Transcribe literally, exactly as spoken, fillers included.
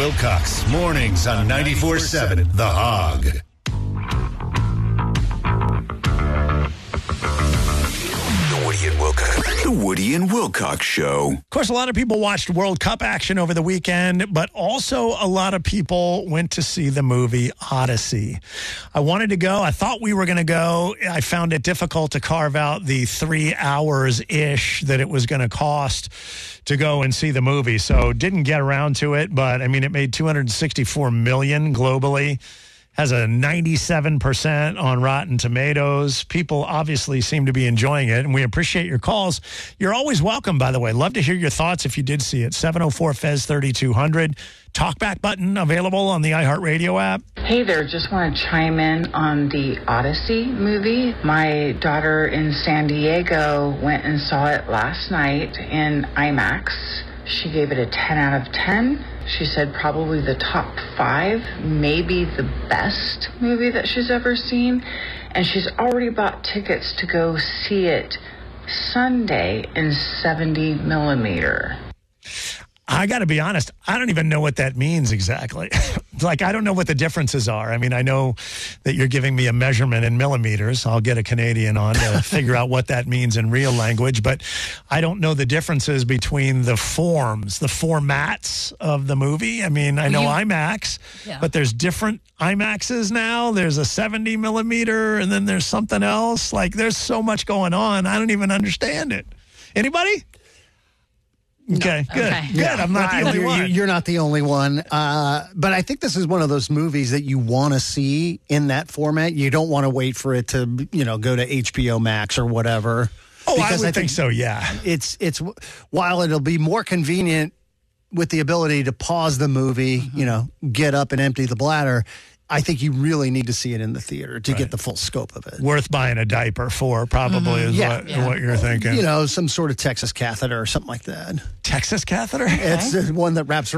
Wilcox, mornings on ninety-four seven The Hog. The Woody and Wilcox. The Woody and Wilcox Show. Of course, a lot of people watched World Cup action over the weekend, but also a lot of people went to see the movie Odyssey. I wanted to go. I thought we were going to go. I found it difficult to carve out the three hours-ish that it was going to cost to go and see the movie. So didn't get around to it, but, I mean, it made two hundred sixty-four million dollars globally. Has a ninety-seven percent on Rotten Tomatoes. People obviously seem to be enjoying it, and we appreciate your calls. You're always welcome, by the way. Love to hear your thoughts if you did see it. seven oh four F E Z thirty-two hundred. Talkback button available on the iHeartRadio app. Hey there, just want to chime in on the Odyssey movie. My daughter in San Diego went and saw it last night in IMAX. She gave it a ten out of ten. She said probably the top five, maybe the best movie that she's ever seen. And she's already bought tickets to go see it Sunday in seventy millimeter. I got to be honest, I don't even know what that means exactly. Like, I don't know what the differences are. I mean, I know that you're giving me a measurement in millimeters. I'll get a Canadian on to figure out what that means in real language, but I don't know the differences between the forms, the formats of the movie. I mean, I know you, IMAX, yeah. but there's different IMAXs now. There's a seventy millimeter, and then there's something else. Like, there's so much going on. I don't even understand it. Anybody? Okay, good. Okay. Good. Yeah. I'm not the only you're, one. You're not the only one. Uh, but I think this is one of those movies that you want to see in that format. You don't want to wait for it to, you know, go to H B O Max or whatever. Oh, I would I think, think so, yeah. It's, it's, while it'll be more convenient with the ability to pause the movie, mm-hmm. you know, get up and empty the bladder, I think you really need to see it in the theater to right. get the full scope of it. Worth buying a diaper for, probably, mm-hmm. is yeah. What, yeah. what you're thinking. You know, some sort of Texas catheter or something like that. Texas catheter? It's the one that wraps around.